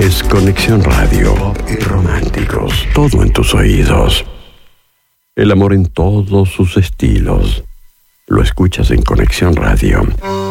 es Conexión Radio. Pop y románticos. Todo en tus oídos. El amor en todos sus estilos. Lo escuchas en Conexión Radio.